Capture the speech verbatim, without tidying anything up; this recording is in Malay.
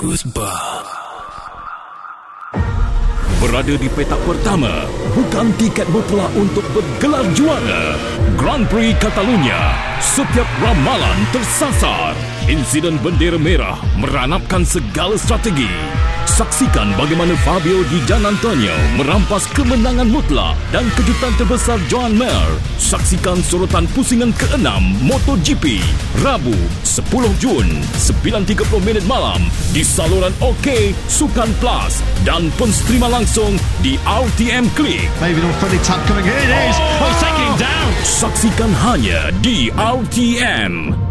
Goosebumps. Berada di petak pertama, bukan tiket mutlak untuk bergelar juara. Grand Prix Catalunya, setiap ramalan tersasar. Insiden bendera merah meranapkan segala strategi. Saksikan bagaimana Fabio Di Giannantonio merampas kemenangan mutlak dan kejutan terbesar Joan Mir. Saksikan sorotan pusingan keenam MotoGP Rabu sepuluh Jun sembilan tiga puluh minit malam di saluran OK Sukan Plus dan penstrima langsung di R T M Click. Maybe an authentic tap coming in. It is. Oh, Oh, taking him down. Saksikan hanya di R T M.